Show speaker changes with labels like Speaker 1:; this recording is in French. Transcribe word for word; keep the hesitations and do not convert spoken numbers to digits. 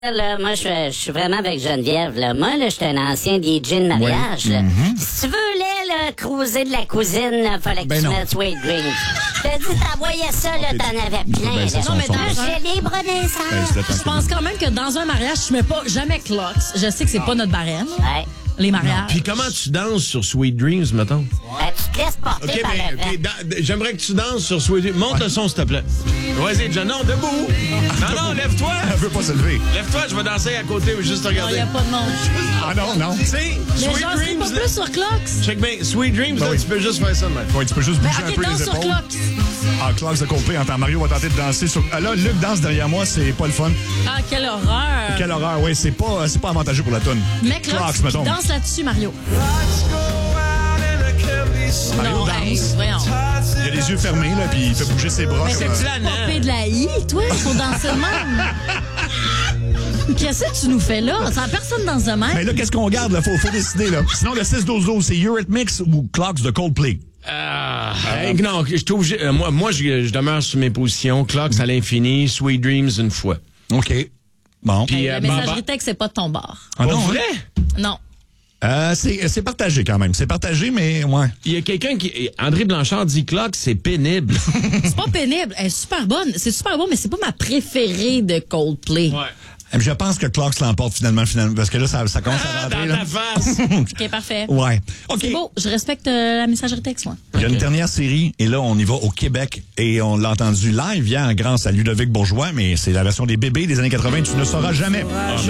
Speaker 1: Là, moi, je, je suis vraiment avec Geneviève. Là. Moi, là, je suis un ancien D J de mariage.
Speaker 2: Oui.
Speaker 1: Là.
Speaker 2: Mm-hmm.
Speaker 1: Si tu voulais là, cruiser de la cousine, il fallait que
Speaker 2: ben
Speaker 1: tu
Speaker 2: non.
Speaker 1: mettes Sweet Dreams. Je te dis, t'envoyais ça, là, t'en avais plein.
Speaker 2: Ben, ça,
Speaker 1: là.
Speaker 2: son-
Speaker 3: Non, mais
Speaker 2: son-
Speaker 3: dans-
Speaker 1: J'ai libre
Speaker 2: Ben,
Speaker 1: naissance.
Speaker 2: c'est le temps
Speaker 3: Je pense quand même que dans un mariage, tu mets pas jamais clocks. Je sais que c'est pas notre barème,
Speaker 1: Ouais.
Speaker 3: les mariages.
Speaker 4: Puis comment tu danses sur Sweet Dreams, mettons?
Speaker 1: Ben, tu te laisses porter
Speaker 4: OK,
Speaker 1: par
Speaker 4: mais
Speaker 1: le vent.
Speaker 4: OK, da- j'aimerais que tu danses sur Sweet Dreams. Monte le son, s'il te plaît. Vas-y, John. Non, debout. Non, non, lève-toi.
Speaker 2: Elle veut pas se lever.
Speaker 4: Lève-toi, je vais danser à côté, mais juste
Speaker 3: Il
Speaker 4: regarder.
Speaker 3: n'y a pas de monde.
Speaker 2: Ah non, non.
Speaker 4: Tu sais,
Speaker 3: Mais
Speaker 4: Sweet
Speaker 3: j'en sais pas
Speaker 4: Dreams... là-
Speaker 3: plus sur clocks.
Speaker 4: Check bien, Sweet Dreams,
Speaker 2: Ben
Speaker 4: là,
Speaker 2: oui.
Speaker 4: tu peux juste faire ça de même.
Speaker 2: Ouais, tu peux juste bouger
Speaker 3: Ben,
Speaker 2: un
Speaker 3: OK,
Speaker 2: peu
Speaker 3: danse
Speaker 2: les
Speaker 3: sur
Speaker 2: épaules.
Speaker 3: clocks.
Speaker 2: Ah, Clarks de Coldplay entend Mario va tenter de danser sur. Ah, là, Luc danse derrière moi, c'est pas le fun.
Speaker 3: Ah, quelle horreur.
Speaker 2: Quelle horreur, oui, c'est pas, c'est pas avantageux pour la toune.
Speaker 3: Mais clocks,
Speaker 2: Clarks, mettons.
Speaker 3: danse là-dessus, Mario.
Speaker 2: Mario
Speaker 3: Non,
Speaker 2: danse.
Speaker 3: hey, voyons.
Speaker 2: Il a les yeux fermés, là, puis il fait bouger ses bras.
Speaker 3: Mais
Speaker 2: comme,
Speaker 3: c'est-tu
Speaker 2: euh,
Speaker 3: popé de la I, toi, pour danser de même? Qu'est-ce que tu nous fais là? Ça personne dans ce même.
Speaker 2: Mais là, qu'est-ce qu'on garde, là? Faut, faut décider, là. Sinon, le six douze douze, c'est Eurythmics ou Clarks de Coldplay?
Speaker 4: Ah, hey, non, je trouve... euh, moi, moi je, je demeure sur mes positions. Clocks à l'infini, Sweet Dreams une fois.
Speaker 2: OK. Bon.
Speaker 4: Puis,
Speaker 3: Hey,
Speaker 4: euh,
Speaker 3: la
Speaker 4: bah,
Speaker 3: messagerie
Speaker 4: bah-
Speaker 3: texte, c'est pas de ton bord.
Speaker 2: Ah
Speaker 4: Pour
Speaker 2: non,
Speaker 4: vrai?
Speaker 3: Non.
Speaker 2: Euh, c'est, c'est partagé quand même. C'est partagé, mais ouais.
Speaker 4: Il y a quelqu'un qui... André Blanchard dit Clocks, c'est pénible.
Speaker 3: C'est pas pénible. Elle est super bonne. C'est super bon, mais c'est pas ma préférée de Coldplay.
Speaker 2: Je pense que Clarks l'emporte finalement, finalement, parce que là, ça, ça commence
Speaker 4: Ah,
Speaker 2: à rentrer.
Speaker 4: dans
Speaker 2: Là.
Speaker 4: ta face!
Speaker 3: OK, parfait.
Speaker 2: Ouais. OK.
Speaker 3: C'est beau. Je respecte euh, la messagerie texte, moi.
Speaker 2: Il y a une dernière série, et là, on y va au Québec, et on l'a entendu live hier grâce à Ludovic Bourgeois, mais c'est la version des bébés des années quatre-vingts, tu ne sauras jamais.